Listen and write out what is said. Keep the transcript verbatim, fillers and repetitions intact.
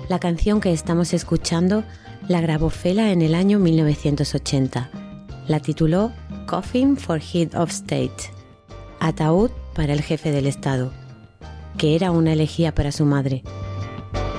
La canción que estamos escuchando la grabó Fela en el año mil novecientos ochenta. La tituló Coffin for Head of State, ataúd para el jefe del Estado, que era una elegía para su madre.